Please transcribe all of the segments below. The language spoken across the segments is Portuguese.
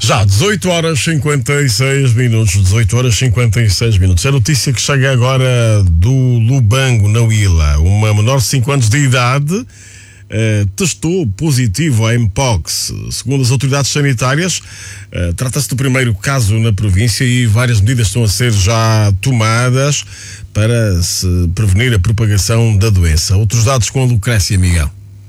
Já 18 horas 56 minutos, 18 horas 56 minutos. A notícia que chega agora do Lubango, na Huila. Uma menor de 5 anos de idade testou positivo a Mpox. Segundo as autoridades sanitárias, trata-se do primeiro caso na província e várias medidas estão a ser já tomadas para se prevenir a propagação da doença. Outros dados com a Lucrécia Miguel.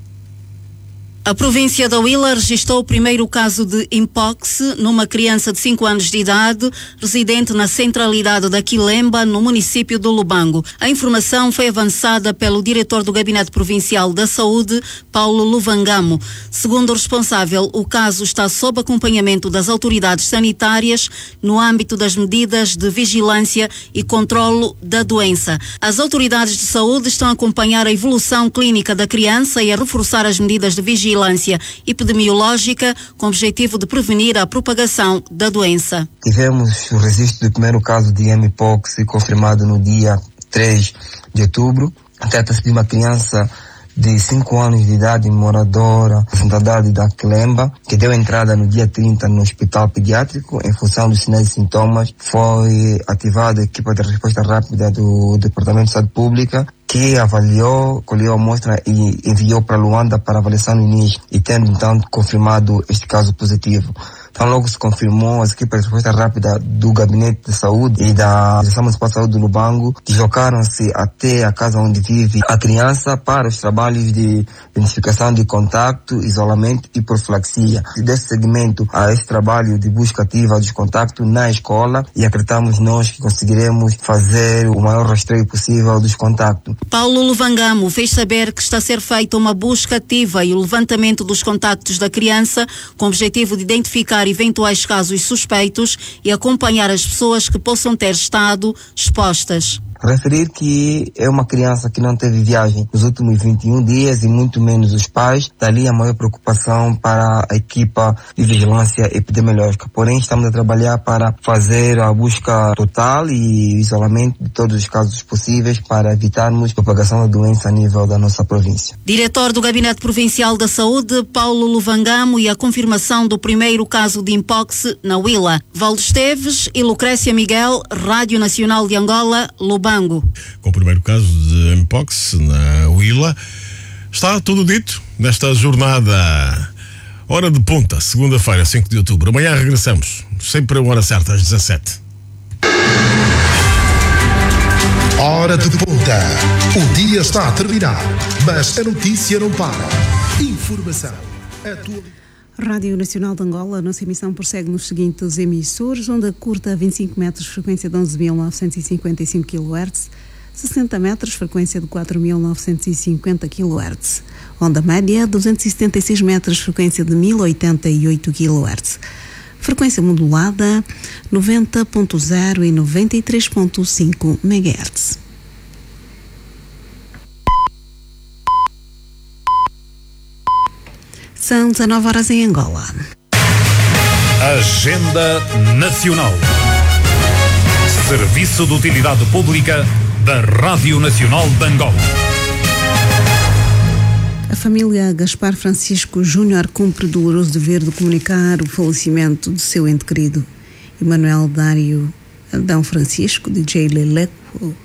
A província da Huila registrou o primeiro caso de Mpox numa criança de 5 anos de idade, residente na centralidade da Quilemba, no município do Lubango. A informação foi avançada pelo diretor do Gabinete Provincial da Saúde, Paulo Luvangamo. Segundo o responsável, o caso está sob acompanhamento das autoridades sanitárias no âmbito das medidas de vigilância e controlo da doença. As autoridades de saúde estão a acompanhar a evolução clínica da criança e a reforçar as medidas de vigilância epidemiológica com o objetivo de prevenir a propagação da doença. Tivemos o registro do primeiro caso de Mpox confirmado no dia 3 de outubro. Trata-se de uma criança de 5 anos de idade, moradora da centralidade da Quilemba, que deu entrada no dia 30 no hospital pediátrico. Em função dos sinais e sintomas, foi ativada a equipa de resposta rápida do Departamento de Saúde Pública, que avaliou, colheu a amostra e enviou para Luanda para avaliação no início, e tendo então confirmado este caso positivo. Então logo se confirmou, as equipes de resposta rápida do Gabinete de Saúde e da Direção Municipal de Saúde do Lubango deslocaram-se até a casa onde vive a criança para os trabalhos de identificação de contacto, isolamento e profilaxia. Desse segmento a esse trabalho de busca ativa dos contactos na escola, e acreditamos nós que conseguiremos fazer o maior rastreio possível dos contactos. Paulo Luvangamo fez saber que está a ser feita uma busca ativa e o levantamento dos contactos da criança com o objetivo de identificar eventuais casos suspeitos e acompanhar as pessoas que possam ter estado expostas. Referir que é uma criança que não teve viagem nos últimos 21 dias e muito menos os pais, dali a maior preocupação para a equipa de vigilância epidemiológica. Porém, estamos a trabalhar para fazer a busca total e isolamento de todos os casos possíveis para evitarmos a propagação da doença a nível da nossa província. Diretor do Gabinete Provincial da Saúde, Paulo Luvangamo, e a confirmação do primeiro caso de Mpox na Huila. Valdo Esteves e Lucrécia Miguel, Rádio Nacional de Angola, Lubango. Com o primeiro caso de Mpox na Huila, está tudo dito nesta jornada. Hora de ponta, segunda-feira, 5 de outubro. Amanhã regressamos, sempre a hora certa, às 17. Hora de ponta. O dia está a terminar, mas a notícia não para. Informação, atualidade. Rádio Nacional de Angola, a nossa emissão prossegue nos seguintes emissores: onda curta 25 metros, frequência de 11.955 kHz, 60 metros, frequência de 4.950 kHz, onda média 276 metros, frequência de 1.088 kHz, frequência modulada 90.0 e 93.5 MHz. São 19 horas em Angola. Agenda Nacional. Serviço de Utilidade Pública da Rádio Nacional de Angola. A família Gaspar Francisco Júnior cumpre o doloroso dever de comunicar o falecimento de seu ente querido, Emanuel Dário Adão Francisco, DJ Leleco,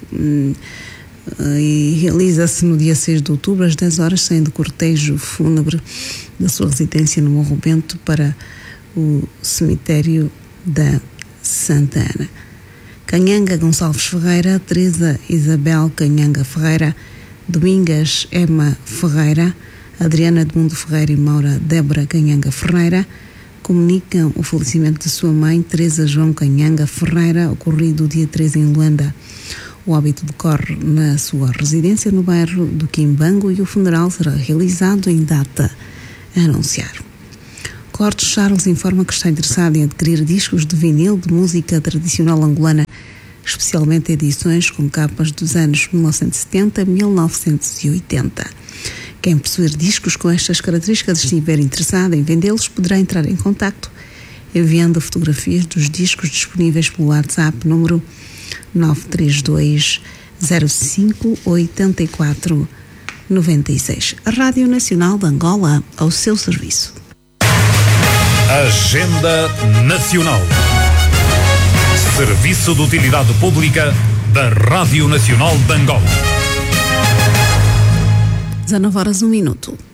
e realiza-se no dia 6 de outubro, às 10 horas, saindo cortejo fúnebre da sua residência no Morro Bento para o cemitério da Santa Ana. Canhanga Gonçalves Ferreira, Teresa Isabel Canhanga Ferreira, Domingas Emma Ferreira, Adriana Edmundo Ferreira e Maura Débora Canhanga Ferreira comunicam o falecimento de sua mãe, Teresa João Canhanga Ferreira, ocorrido dia 13 em Luanda. O óbito decorre na sua residência no bairro do Quimbango e o funeral será realizado em data a anunciar. Cortes Charles informa que está interessado em adquirir discos de vinil de música tradicional angolana, especialmente edições com capas dos anos 1970 e 1980. Quem possuir discos com estas características e estiver interessado em vendê-los poderá entrar em contacto enviando fotografias dos discos disponíveis pelo WhatsApp número 932 05 84 96. A Rádio Nacional de Angola ao seu serviço. Agenda Nacional. Serviço de Utilidade Pública da Rádio Nacional de Angola. 19 horas, 1 minuto.